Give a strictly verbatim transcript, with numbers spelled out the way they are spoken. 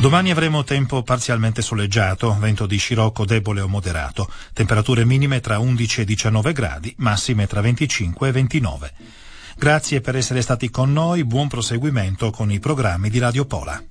Domani avremo tempo parzialmente soleggiato, vento di scirocco debole o moderato, temperature minime tra undici e diciannove gradi, massime tra venticinque e ventinove. Grazie per essere stati con noi, buon proseguimento con i programmi di Radio Pola.